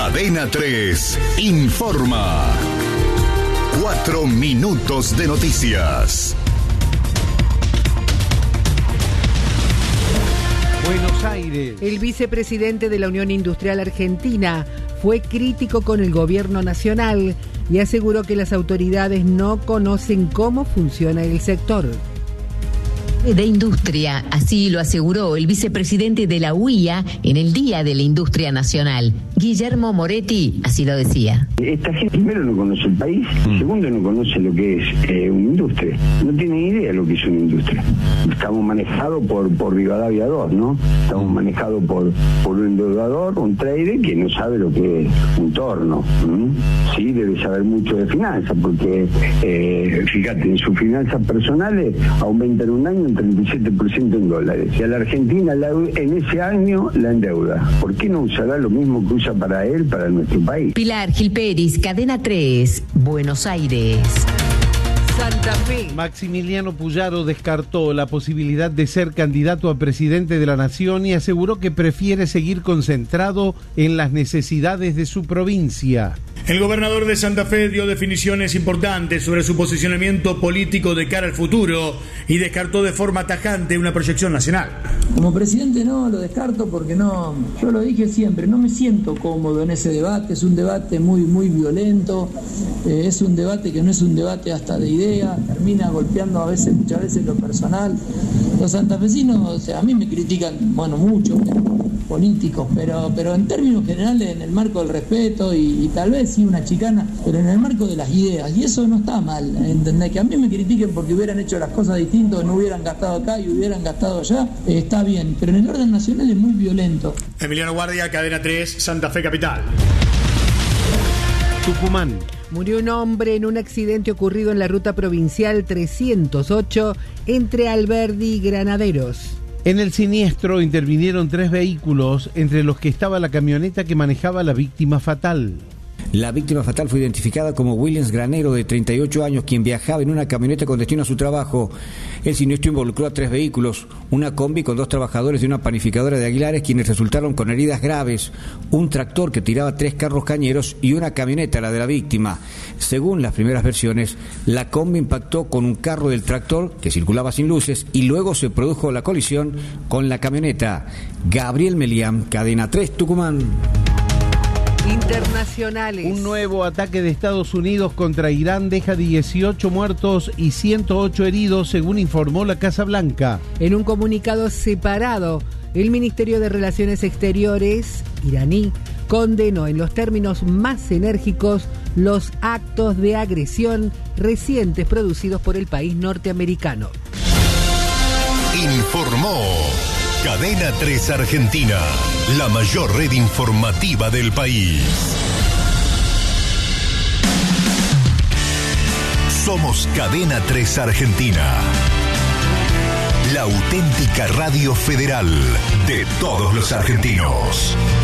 Cadena 3 informa. 4 minutos de noticias. Buenos Aires. El vicepresidente de la Unión Industrial Argentina fue crítico con el gobierno nacional y aseguró que las autoridades no conocen cómo funciona el sector. De industria, así lo aseguró el vicepresidente de la UIA en el Día de la Industria Nacional. Guillermo Moretti así lo decía. Esta gente primero no conoce el país, segundo no conoce lo que es una industria, no tiene idea de lo que es una industria. Estamos manejados por Rivadavia 2, ¿no? Estamos manejados por un endeudador, un trader que no sabe lo que es un torno. Sí, debe saber mucho de finanzas, porque fíjate, en sus finanzas personales aumentan un año un 37% en dólares. Y a la Argentina en ese año la endeuda. ¿Por qué no usará lo mismo que usa para él, para nuestro país? Pilar Gilperis, Cadena 3, Buenos Aires. Santa Fe. Maximiliano Puyaro descartó la posibilidad de ser candidato a presidente de la Nación y aseguró que prefiere seguir concentrado en las necesidades de su provincia. El gobernador de Santa Fe dio definiciones importantes sobre su posicionamiento político de cara al futuro y descartó de forma tajante una proyección nacional. Como presidente no, lo descarto porque no, yo lo dije siempre, no me siento cómodo en ese debate, es un debate muy violento, es un debate que no es un debate hasta de idea, termina golpeando muchas veces lo personal. Los santafesinos, o sea, a mí me critican, mucho, políticos, pero en términos generales, en el marco del respeto y tal vez sí una chicana, pero en el marco de las ideas, y eso no está mal, ¿entendés? Que a mí me critiquen porque hubieran hecho las cosas distintas, no hubieran gastado acá y hubieran gastado allá, está bien, pero en el orden nacional es muy violento. Emiliano Guardia, Cadena 3, Santa Fe Capital. Tucumán. Murió un hombre en un accidente ocurrido en la ruta provincial 308 entre Alberdi y Granaderos. En el siniestro intervinieron 3 vehículos, entre los que estaba la camioneta que manejaba la víctima fatal. La víctima fatal fue identificada como Williams Granero, de 38 años, quien viajaba en una camioneta con destino a su trabajo. El siniestro involucró a 3 vehículos, una combi con 2 trabajadores de una panificadora de Aguilares, quienes resultaron con heridas graves, un tractor que tiraba 3 carros cañeros y una camioneta, la de la víctima. Según las primeras versiones, la combi impactó con un carro del tractor que circulaba sin luces y luego se produjo la colisión con la camioneta. Gabriel Melián, Cadena 3, Tucumán. Internacionales. Un nuevo ataque de Estados Unidos contra Irán deja 18 muertos y 108 heridos, según informó la Casa Blanca. En un comunicado separado, el Ministerio de Relaciones Exteriores iraní condenó en los términos más enérgicos los actos de agresión recientes producidos por el país norteamericano. Informó Cadena 3 Argentina, la mayor red informativa del país. Somos Cadena 3 Argentina, la auténtica radio federal de todos los argentinos.